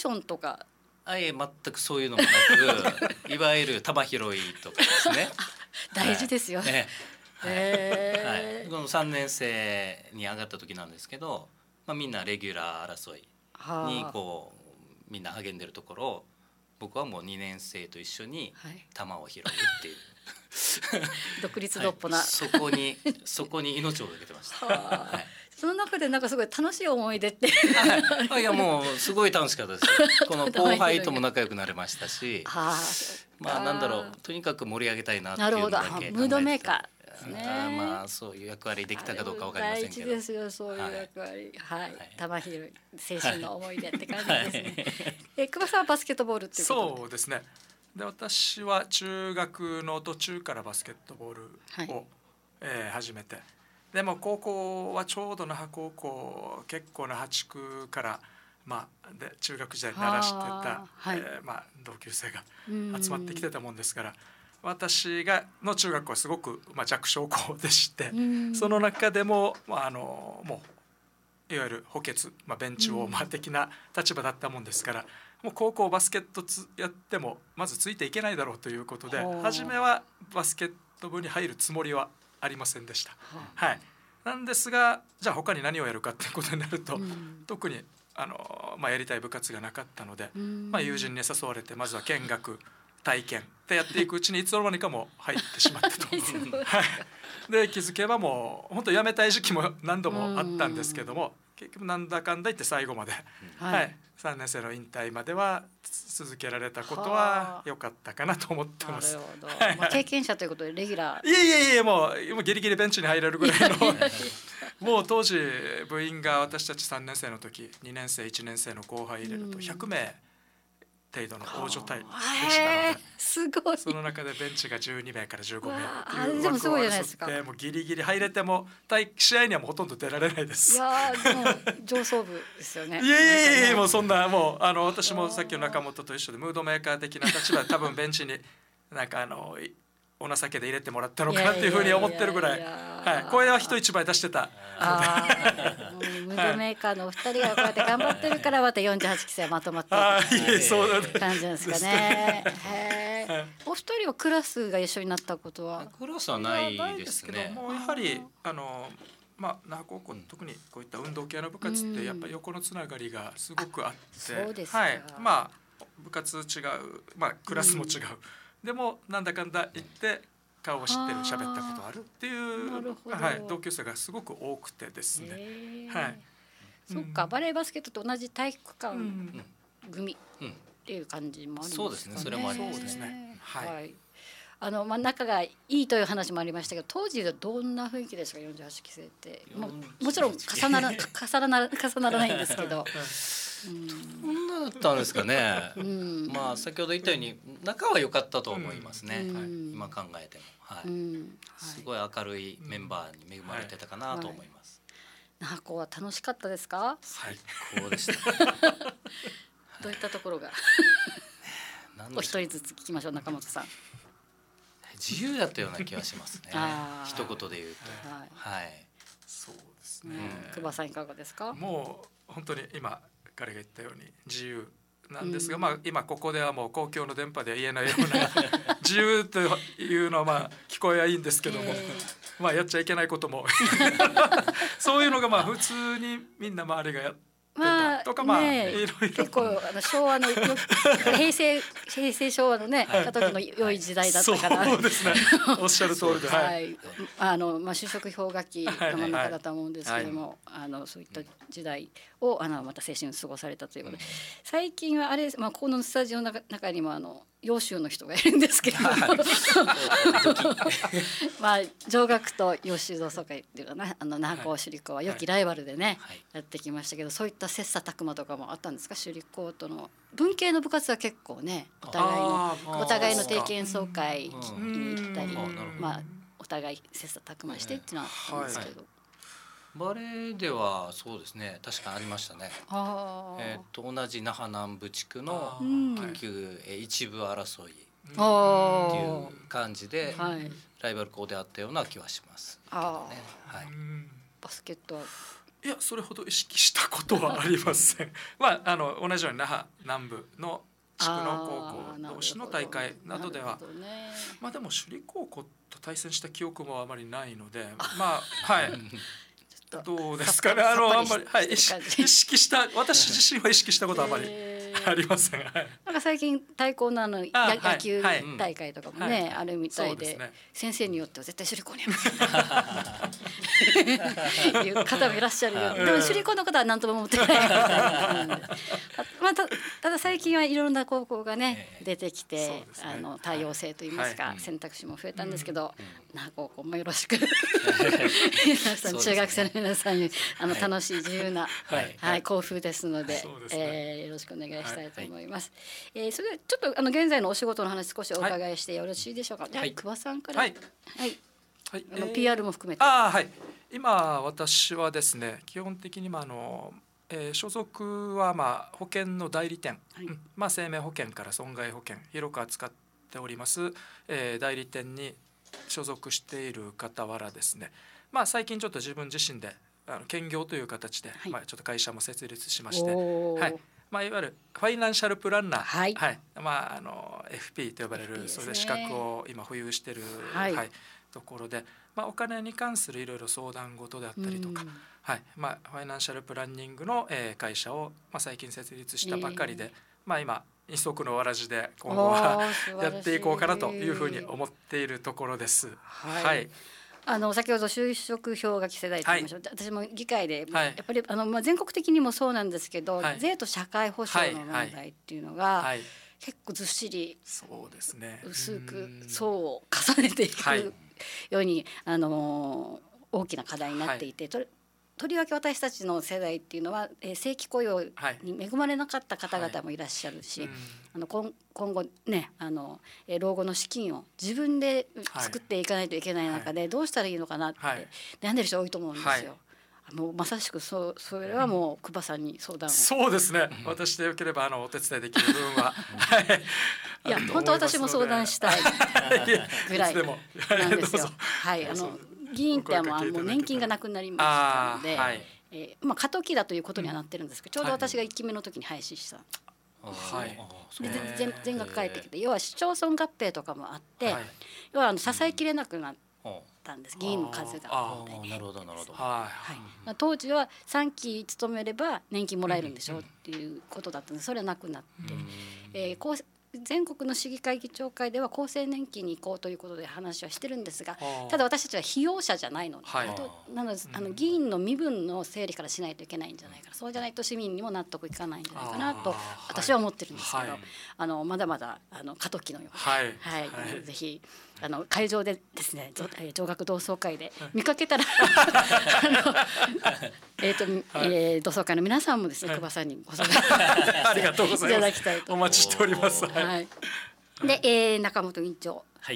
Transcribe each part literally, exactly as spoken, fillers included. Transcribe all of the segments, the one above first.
ションとか。 あいえ全くそういうのもなくいわゆる球拾いとかですね大事ですよね、 ねへー、 はい、このさんねん生に上がった時なんですけど、まあ、みんなレギュラー争いにこうみんな励んでるところを僕はもうにねん生と一緒に球を拾うっていう、 はい、独立独歩な、 はい、そこにそこに命をかけてました、はい、 その中でなんかすごい楽しい思い出ってはい、いやもうすごい楽しかったですよこの後輩とも仲良くなれましたしまあなんだろうとにかく盛り上げたいなっていうのだけ考えてた。 ムードメーカーね、 あまあそういう役割できたかどうかわかりませんけど大事ですよそういう役割、はい、はい、球拾い青春の思い出って感じですね、はい、え久保さんはバスケットボールっていうことで。 そうですね。で私は中学の途中からバスケットボールを、はいえー、始めてでも高校はちょうど那覇高校結構那覇地区からまあ、で中学時代に鳴らしてた、はいえーまあ、同級生が集まってきてたもんですから私がの中学校はすごく、まあ、弱小校でしてその中でも、まあ、あのもういわゆる補欠、まあ、ベンチウォーマー的な立場だったもんですからもう高校バスケットつやってもまずついていけないだろうということで初めはバスケット部に入るつもりはありませんでした。はい、なんですがじゃあ他に何をやるかっていうことになると特にあのまあ、やりたい部活がなかったので、まあ、友人に誘われてまずは見学体験でやっていくうちにいつの間にかも入ってしまったとで気づけばもう本当辞めたい時期も何度もあったんですけども結局なんだかんだ言って最後まで、はいはい、さんねん生の引退までは続けられたことは良かったかなと思ってます。 なるほど、はい、まあ、経験者ということでレギュラーいやいやいやもうギリギリベンチに入れるぐらいのもう当時部員が私たちさんねん生の時にねん生いちねん生の後輩入れるとひゃくめい程度の大所帯でしたので、 すごい。 その中でベンチがじゅうにめいからじゅうごめいっていう枠を争ってもうギリギリ入れても試合にはもうほとんど出られないです。 いやでも上層部ですよね。 いやいやいやもうそんなもうあの私もさっきの中本と一緒でムードメーカー的な立場で多分ベンチになんかあのお情けで入れてもらったのかなっていうふうに思ってるぐらい、はい、声は人一倍出してたあムードメーカーのお二人がこうやって頑張ってるからまたよんじゅうはちきせいまとまっていく感じなんですかね。へー、お二人はクラスが一緒になったことは？ クラスはないですね。 もうやはりあのまあ那覇高校、特にこういった運動系の部活ってやっぱり横のつながりがすごくあって、 そうですか、 はい、まあ部活違う、まあクラスも違う、でもなんだかんだ言って顔を知ってる喋ったことあるっていう、はい、同級生がすごく多くてですね、はい、 そっか、バレーバスケットと同じ体育館組っていう感じもあるんですかね。 そうですね、それもありますね。 はい、はい、あのまあ仲がいいという話もありましたけど当時はどんな雰囲気でしたかよんじゅうはちきせいって。もうもちろん重なら重なら重ならないんですけどうん、どんなだったんですかね、うん、まあ先ほど言ったように仲は良かったと思いますね、うん、今考えても、はいうん、すごい明るいメンバーに恵まれてたかなと思います。 那覇校は楽しかったですか？ 最高でしたどういったところがお一人ずつ聞きましょう。中本さん。 自由だったような気がしますね一言で言うと、はい、はい、 そうですね、 うん、久保さんいかがですか？ もう本当に今彼が言ったように自由なんですが、うん、まあ今ここではもう公共の電波では言えないような自由というのはまあ聞こえはいいんですけども、えー、まあやっちゃいけないこともそういうのがまあ普通にみんな周りがやってまあとかまあ、ね、いろいろ結構あの昭和の平成平成昭和のね、はい、時の良い時代だったからそうですねおっしゃる通りで、 はい、あのまあ就職氷河期の真ん中だと思うんですけども、はいはい、あのそういった時代をあのまた青春過ごされたということで、うん、最近はあれ、まあ、このスタジオの中にもあの洋州の人がいるんですけどまあ上学と洋州同窓会っていうかなあの那覇校首里校は良きライバルでね、はい、やってきましたけどそういった切磋琢磨とかもあったんですか？首里校との文系の部活は結構ねお互いのお互いの定期演奏会に行ったりまあお互い切磋琢磨してっていうのはあったんですけど、 バレーではそうですね確かありましたね。あえー、と同じ那覇南部地区の結局一部争いっていう感じでライバル校であったような気はしますけどね。はい、 バスケットはいやそれほど意識したことはありませんまああの同じように那覇南部の地区の高校同士の大会などでは、ね、まあでも首里高校と対戦した記憶もあまりないのでまあはいどうですかねあのあんまり、はい、意識した私自身は意識したことはあまりありません、はい、 なんか最近対抗のあの野球大会とかもね、あるみたいで、先生によっては絶対首里高にいう方もいらっしゃるようで、でも首里高の方は何とも思ってないまあ、た, ただ最近はいろんな高校がね出てきて、あの多様性といいますか、選択肢も増えたんですけど、那覇高校もよろしく皆さん中学生の皆さんにあの楽しい自由な、はいはい、校風ですので、えー、よろしくお願いしたいと思います。はいはい、えー、それでちょっとあの現在のお仕事の話少しお伺いしてよろしいでしょうか。はい、久保さんから、はいはいはい、あの ピーアール も含めて。 あ、はい、今私はですね基本的にまああのえー、所属はまあ保険の代理店、はい、うん、まあ、生命保険から損害保険広く扱っております、えー、代理店に所属している傍らですね、まあ、最近ちょっと自分自身であの兼業という形で、はい、まあ、ちょっと会社も設立しまして、はい、まあ、いわゆるファイナンシャルプランナー、はいはい、まあ、あの エフピー と呼ばれる、ね、それで資格を今保有している、はいはい、ところで、まあ、お金に関するいろいろ相談事であったりとか、はい、まあ、ファイナンシャルプランニングの、えー、会社を、まあ、最近設立したばかりで、えーまあ、今一足のわらじで今後はやっていこうかなというふうに思っているところです。はい、はい、 あの先ほど就職氷河期世代と言いましょう、はい、私も議会で、はい、やっぱりあの、まあ、全国的にもそうなんですけど、はい、税と社会保障の問題っていうのが、はいはい、結構ずっしりそうですね薄く層を重ねていくように、あの大きな課題になっていて、はい、と, とりわけ私たちの世代っていうのは、えー、正規雇用に恵まれなかった方々もいらっしゃるし、はい、あの 今, 今後ねあの、えー、老後の資金を自分で作っていかないといけない中で、はい、どうしたらいいのかなって悩んでる人多いと思うんですよ。はい、もうまさしく そ, それはもう久保さんに相談を。 そうですね、私でよければあのお手伝いできる部分はいや本当私も相談したいぐらいなんですよ。はい、あの議員ってもう年金がなくなりましたので、はい、えーまあ、過渡期だということにはなってるんですけど、ちょうど私がいっきめの時に廃止した、はい、で全, 全額返ってきて、要は市町村合併とかもあって、はい、要はあの支えきれなくなったんです、議員の数が。 ああ、なるほどなるほど。 はい、当時はさんき勤めれば年金もらえるんでしょうっていうことだったので、それはなくなって、えー、こう全国の市議会議長会では厚生年金に行こうということで話はしてるんですが、ただ私たちは被用者じゃないので、はい、なのであの議員の身分の整理からしないといけないんじゃないかな、そうじゃないと市民にも納得いかないんじゃないかなと私は思ってるんですけど、はい、あのまだまだあの過渡期のようで、はいはいはい、ぜひあの会場でですね、上学同窓会で見かけたらあのえーとはい、えー、同窓会の皆さんもですね、はい、久保さんにご相談ありがとうございます。いただきたいとお待ちしております。 はい、で、えー、中本委員長、 はい、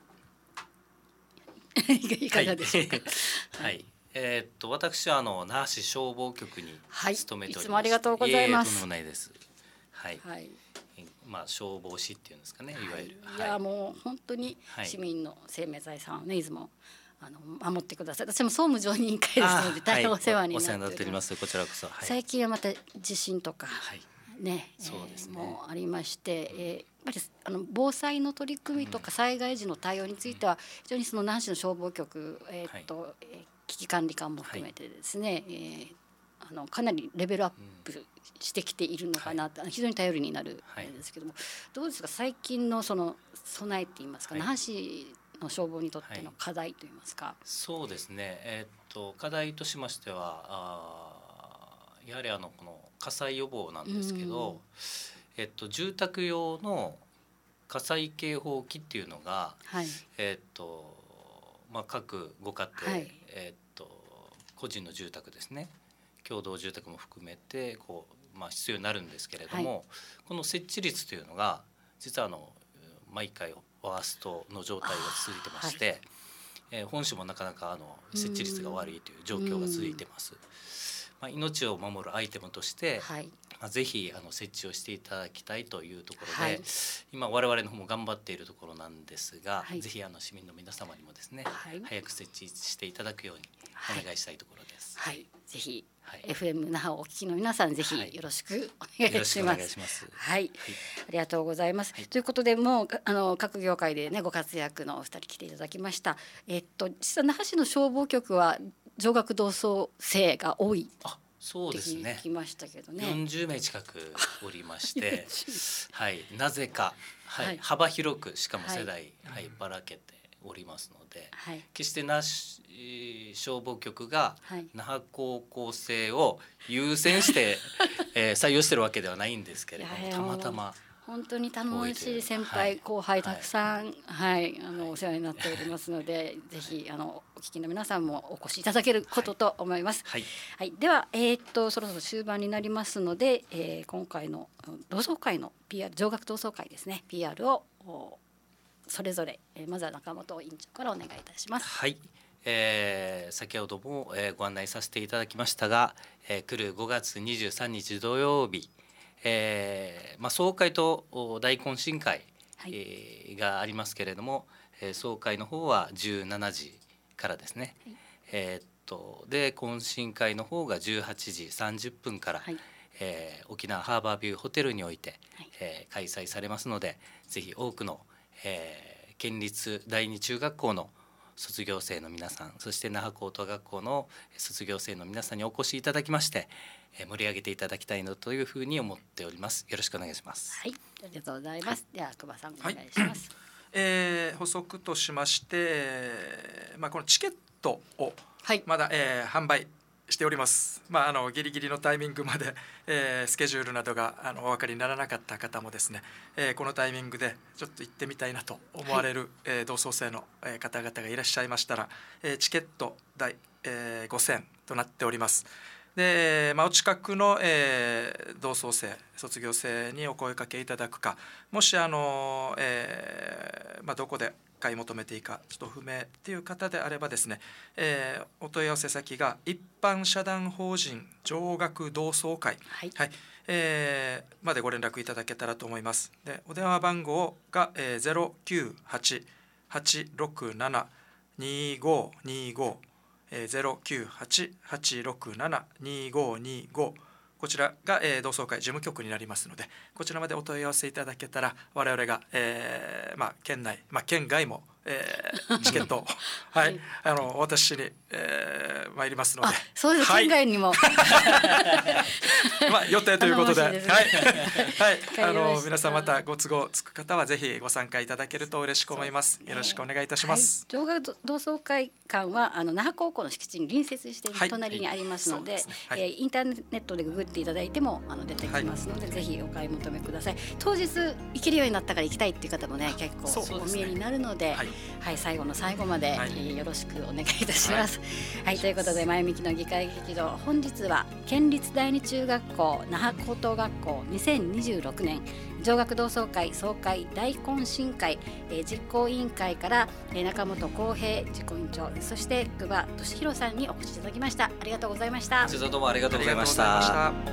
いかがでしょうか。 はい、えー、っと私はあの那覇市消防局に勤めております。 はい、いつもありがとうございます。 とんでもないです。はい。はい、まあ消防士っていうんですかね、いわゆる。 はい、いや、もう本当に市民の生命財産をね、いつもあの守ってください。私も総務常任委員会ですので大変お世話になっております。お世話になっております。 こちらこそ。はい、 最近はまた地震とか、はい、ね、 そうですね、 えー、もうありまして、えー、やっぱりあの防災の取り組みとか災害時の対応については非常にその那覇市の消防局、えーとはい、危機管理官も含めてですね、はい、えー、あのかなりレベルアップしてきているのかなと、はい、非常に頼りになるんですけども、はい、どうですか最近のその備えっていいますか、はい、那覇市の消防にとっての課題といいますか。はい、 そうですね、えー、と課題としましてはあやはりあのこの火災予防なんですけど、えっと、住宅用の火災警報器っていうのが、はい、えっとまあ、各ご家庭、はい、えっと、個人の住宅ですね、共同住宅も含めてこう、まあ、必要になるんですけれども、はい、この設置率というのが実はあの毎回ワーストの状態が続いてまして、はい、えー、本市もなかなかあの設置率が悪いという状況が続いてます。 まあ、命を守るアイテムとして、 はい、 まあ、ぜひあの設置をしていただきたいというところで、 はい、 今我々の方も頑張っているところなんですが、 はい、 ぜひあの市民の皆様にもですね、 はい、 早く設置していただくようにお願いしたいところです。 はい、はい、ぜひ、 はい、 エフエム 那覇をお聞きの皆さん、ぜひよろしくお願いします。はい、ありがとうございます。はい、ということで、もうあの各業界でねご活躍のお二人来ていただきました。えっと実は那覇市の消防局は常学同窓生が多い。 あ、そうですね。 聞きましたけどね。 よんじゅうめい近くおりまして、はい、なぜか、はいはい、 幅広くしかも世代、はい、ばらけておりますので、はい、決して那覇消防局が那覇高校生を優先して、えー、採用してるわけではないんですけれども、たまたま。 本当に頼もしい先輩、はい、後輩たくさん、はいはい、あのお世話になっておりますので、ぜひあのお聞きの皆さんもお越しいただけることと思います。はいはい、では、えー、っとそろそろ終盤になりますので、えー、今回の同窓会の ピーアール 常学同窓会ですね ピーアール をそれぞれ、えー、まずは中本委員長からお願いいたします。 はい、えー、先ほども、えー、ご案内させていただきましたが、えー、来るごがつにじゅうさんにち土曜日、えーまあ、総会と大懇親会、はい、えー、がありますけれども、えー、総会の方はじゅうしちじからですね、はい、えー、っとで懇親会の方がじゅうはちじさんじゅっぷんから、はい、えー、沖縄ハーバービューホテルにおいて、はい、えー、開催されますので、ぜひ多くの、えー、県立第二中学校の卒業生の皆さん、そして那覇高等学校の卒業生の皆さんにお越しいただきまして、盛り上げていただきたいなというふうに思っております。よろしくお願いします。 はい、ありがとうございます。では久保さんお願いします。はい、 えー、補足としまして、まあ、このチケットをまだ、はい、えー、販売しております。まあ、あのギリギリのタイミングまで、えー、スケジュールなどがあのお分かりにならなかった方もですね、えー、このタイミングでちょっと行ってみたいなと思われる、はい、えー、同窓生の方々がいらっしゃいましたら、えー、チケット代、えー、ごせんえんとなっております。で、まあ、お近くの、えー、同窓生卒業生にお声かけいただくか、もしあの、えーまあ、どこで買い求めていいかちょっと不明っていう方であればですね、えー、お問い合わせ先が一般社団法人常学同窓会、はいはい、えー、までご連絡いただけたらと思います。で、お電話番号が、えー、ゼロきゅうはち はちろくなな にごにご、ゼロきゅうはち はちろくなな にごにご、こちらが、えー、同窓会事務局になりますので、こちらまでお問い合わせいただけたら我々が、えーまあ、県内、まあ、県外も、えー、チケットを、はい、あの私に、えー、参りますので、 そうです、はい、県外にもまあ、予定ということで、はい、はい、あの皆さんまたご都合つく方はぜひご参加いただけると嬉しく思います。よろしくお願いいたします。 常学同窓会館はあの那覇高校の敷地に隣接している隣にありますので、はいはい、えー、インターネットでググっていただいてもあの出てきますので、はい、ぜひお買い求めください。当日行けるようになったから行きたいっていう方もね結構お見えになるので、はいはい、最後の最後まで、はい、えー、よろしくお願いいたします。はいはい、ということで前向きの議会劇場、本日は県立第二中学校那覇高等学校にせんにじゅうろくねん常学同窓会総会大懇親会、えー、実行委員会から、えー、中本浩平実行委員長、そして久保俊弘さんにお越しいただきました。ありがとうございました。 どうもありがとうございました。